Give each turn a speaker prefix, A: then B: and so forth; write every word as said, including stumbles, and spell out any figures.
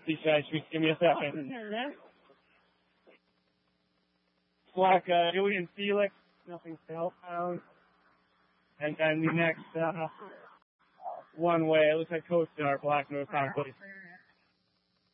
A: these guys. Give me a second. Black uh, Julian Felix, nothing southbound. And then the next uh, one way, it looks like CoStar, Black Northbound, please.